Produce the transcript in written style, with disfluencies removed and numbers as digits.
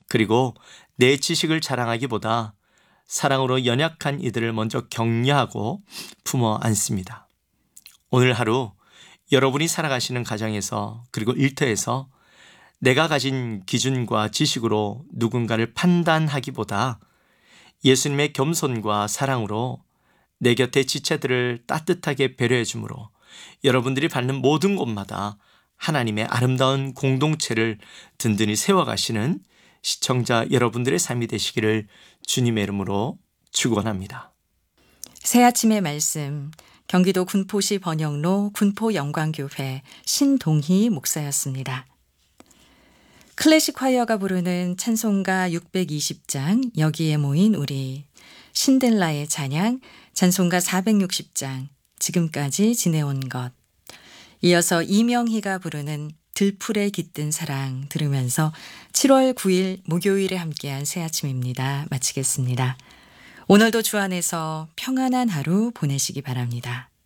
그리고 내 지식을 자랑하기보다 사랑으로 연약한 이들을 먼저 격려하고 품어 안습니다. 오늘 하루 여러분이 살아가시는 가정에서 그리고 일터에서 내가 가진 기준과 지식으로 누군가를 판단하기보다 예수님의 겸손과 사랑으로 내 곁의 지체들을 따뜻하게 배려해 주므로 여러분들이 밟는 모든 곳마다 하나님의 아름다운 공동체를 든든히 세워가시는 시청자 여러분들의 삶이 되시기를 주님의 이름으로 축원합니다. 새아침의 말씀, 경기도 군포시 번영로 군포영광교회 신동희 목사였습니다. 클래식 콰이어가 부르는 찬송가 620장 여기에 모인 우리, 신델라의 찬양 찬송가 460장 지금까지 지내온 것, 이어서 이명희가 부르는 들풀에 깃든 사랑 들으면서 7월 9일 목요일에 함께한 새아침입니다. 마치겠습니다. 오늘도 주 안에서 평안한 하루 보내시기 바랍니다.